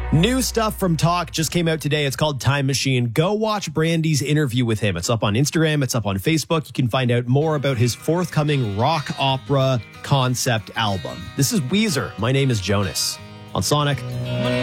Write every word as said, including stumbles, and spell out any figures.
New stuff from Talk just came out today. It's called Time Machine. Go watch Brandy's interview with him. It's up on Instagram. It's up on Facebook. You can find out more about his forthcoming rock opera concept album. This is Weezer. My name is Jonas on Sonic.